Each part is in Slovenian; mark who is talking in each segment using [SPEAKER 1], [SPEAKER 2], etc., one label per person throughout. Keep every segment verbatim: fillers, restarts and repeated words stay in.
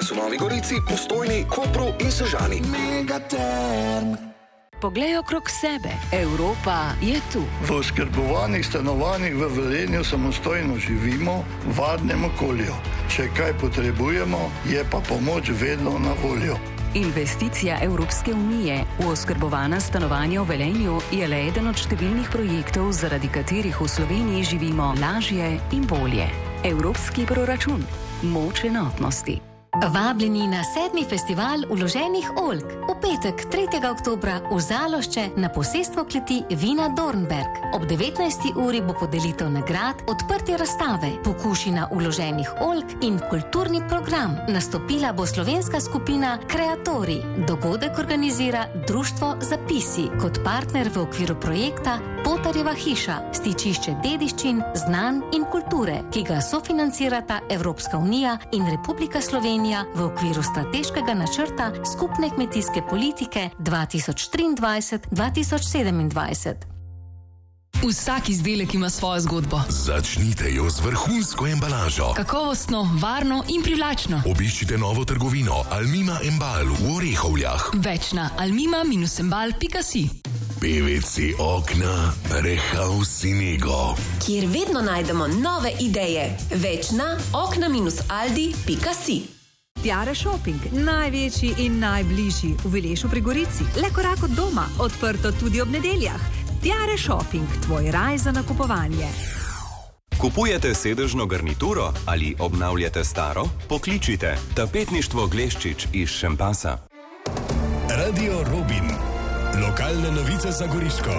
[SPEAKER 1] so Novi Gorici, Postojni, Kopru in Sežani. Megaterm.
[SPEAKER 2] Poglej okrog sebe. Evropa je tu.
[SPEAKER 3] V oskrbovanih stanovanjih v Velenju samostojno živimo v varnem okolju. Če kaj potrebujemo, je pa pomoč vedno na voljo.
[SPEAKER 2] Investicija Evropske unije v oskrbovana stanovanja v Velenju je le eden od številnih projektov, zaradi katerih v Sloveniji živimo lažje in bolje. Evropski proračun. Moč enotnosti.
[SPEAKER 4] Vabljeni na sedmi festival vloženih oljk. V petek, tretjega oktobra, v Zalošče na posestvo kleti Vina Dornberg. Ob devetnajsti uri bo podelitev nagrad, odprtje razstave, pokušina vloženih oljk in kulturni program. Nastopila bo slovenska skupina Kreatori. Dogodek organizira Društvo Zapisi kot partner v okviru projekta Potarjeva hiša, stičišče dediščin, znanj in kulture, ki ga sofinancirata Evropska unija in Republika Slovenija v okviru strateškega načrta skupne kmetijske politike dva tisoč triindvajset do dva tisoč sedemindvajset.
[SPEAKER 5] Vsak izdelek ima svojo zgodbo.
[SPEAKER 6] Začnite jo z vrhunsko embalažo.
[SPEAKER 5] Kakovostno, varno in privlačno.
[SPEAKER 6] Obiščite novo trgovino Almima Embal v Orehovljah.
[SPEAKER 5] Več na almima embal pika si.
[SPEAKER 6] P V C okna Rehouse Nego,
[SPEAKER 7] kjer vedno najdemo nove ideje. Več na okna aldi pika si.
[SPEAKER 8] Tiare Shopping, največji in najbližji v Vilešu pri Gorici. Le korak od doma, odprto tudi ob nedeljah. Tiare Shopping, tvoj raj za nakupovanje.
[SPEAKER 9] Kupujete sedežno garnituro ali obnavljate staro? Pokličite Tapetništvo Gleščič iz Šempasa.
[SPEAKER 10] Radio Robin. Lokalne novice za Goriško.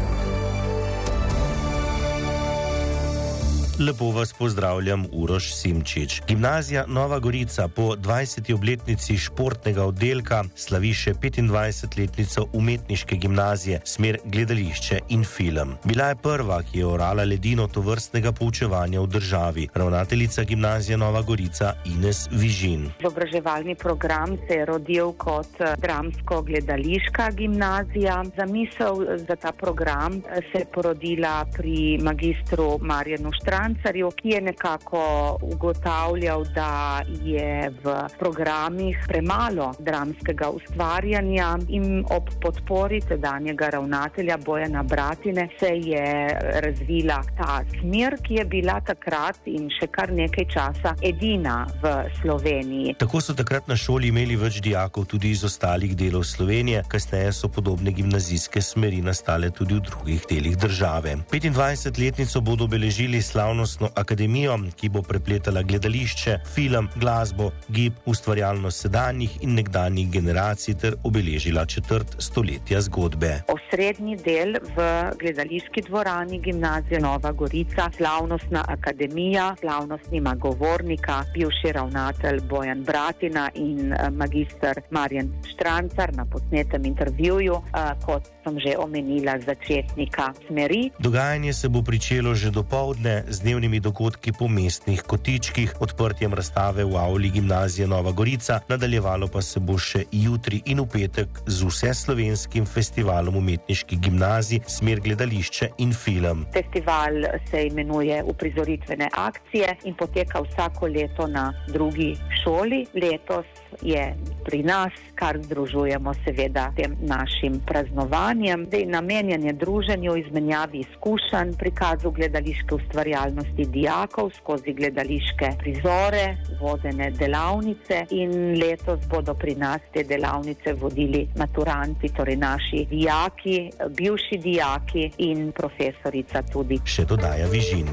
[SPEAKER 11] Lepo vas pozdravljam, Uroš Simčič. Gimnazija Nova Gorica po dvajseti obletnici športnega oddelka slavi še petindvajsetletnico umetniške gimnazije, smer gledališče in film. Bila je prva, ki je orala ledino tovrstnega poučevanja v državi. Ravnateljica gimnazije Nova Gorica Ines Vižin.
[SPEAKER 12] Izobraževalni program se je rodil kot dramsko-gledališka gimnazija. Zamisel za ta program se je porodila pri magistru Marjanu Štrancarju, ki je nekako ugotavljal, da je v programih premalo dramskega ustvarjanja in ob podpori tedanjega ravnatelja Bojana Bratine se je razvila ta smer, ki je bila takrat in še kar nekaj časa edina v Sloveniji.
[SPEAKER 11] Tako so takrat na šoli imeli več dijakov tudi iz ostalih delov Slovenije, kasneje so podobne gimnazijske smeri nastale tudi v drugih delih države. petindvajsetletnico bodo obeležili slavnostno akademijo, ki bo prepletala gledališče, film, glasbo, gib, ustvarjalnost sedanjih in nekdanjih generacij ter obeležila četrt stoletja zgodbe.
[SPEAKER 12] Osrednji del v gledališki dvorani gimnazije Nova Gorica, slavnostna akademija, slavnostnima govornika, bivši ravnatelj Bojan Bratina in magister Marjan Štrancar na posnetem intervjuju, kot sem že omenila, začetnika smeri.
[SPEAKER 11] Dogajanje se bo pričelo že dopoldne z dnevnimi dogodki po mestnih kotičkih, odprtjem razstave v avli gimnazije Nova Gorica, nadaljevalo pa se bo še jutri in v petek z vseslovenskim festivalom umetniških gimnazij, smer gledališče in film.
[SPEAKER 12] Festival se imenuje Uprizoritvene akcije in poteka vsako leto na drugi šoli. Letos je pri nas, kar združujemo seveda tem našim praznovanjem. Zdaj, namenjen je druženju, izmenjavi izkušenj, prikazu gledališke ustvarjalnosti dijakov skozi gledališke prizore, vodene delavnice in letos bodo pri nas te delavnice vodili maturanti, torej naši dijaki, bivši dijaki in profesorica tudi.
[SPEAKER 11] Še dodaja Vižin.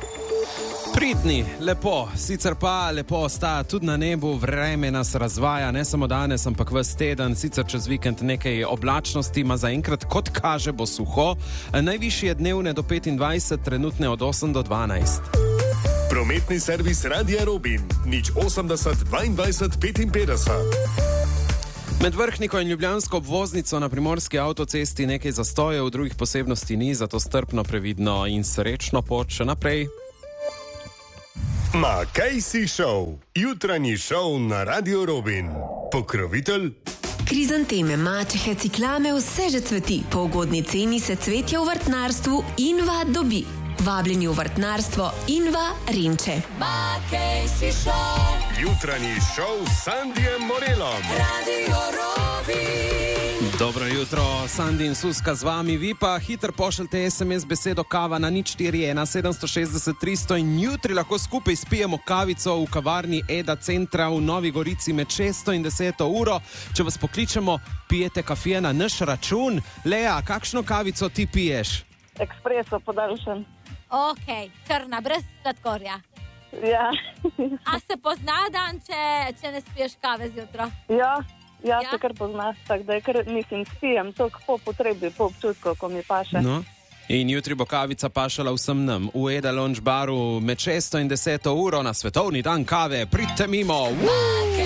[SPEAKER 13] Pridni, lepo, sicer pa lepo ostaja tudi na nebu, vreme nas razvaja, ne samo danes, ampak ves teden, sicer čez vikend nekaj oblačnosti, ima zaenkrat, kot kaže, bo suho, najvišje dnevne do petindvajset, trenutne od osem do dvanajst.
[SPEAKER 10] Prometni servis Radia Robin, nič osemdeset dvaindvajset petinpetdeset.
[SPEAKER 13] Med Vrhniko in Ljubljansko obvoznico na primorski avtocesti nekaj zastojev, drugih posebnosti ni, zato strpno, previdno in srečno pot še naprej.
[SPEAKER 10] Makejsi Show, jutranji šov na Radio Robin. Pokrovitelj?
[SPEAKER 7] Krizanteme, mačehe, ciklame, vse že cveti. Po ugodni ceni se cvetje v vrtnarstvu Inva dobi. Vabljeni v vrtnarstvo Inva Renče.
[SPEAKER 4] Makejsi Show.
[SPEAKER 10] Jutranji šov s Sandijem Morelom.
[SPEAKER 14] Radio Robin.
[SPEAKER 13] Dobro jutro, Sandi in Suska z vami. Vi pa hitro pošljite es em es besedo kava na nič štiri ena sedem šest šest tristo in jutri lahko skupaj spijemo kavico v kavarni Eda Centra v Novi Gorici med šesto in deseto uro. Če vas pokličemo, pijete kafe na naš račun. Lea, kakšno kavico ti piješ?
[SPEAKER 15] Ekspreso podaljšan.
[SPEAKER 16] Ok, črna, brez sladkorja.
[SPEAKER 15] Ja.
[SPEAKER 16] A se pozna dan, če, če ne spiješ kave zjutraj?
[SPEAKER 15] Ja, ja,
[SPEAKER 16] Ja?
[SPEAKER 15] se kar pozna, tako da je kar, mislim, spijem toliko po potrebi, po občutku, ko mi paše.
[SPEAKER 13] No. In jutri bo kavica pašala vsem nam v Eda Lounge baru med šesto in deseto uro na svetovni dan kave. Pridite mimo! Woo!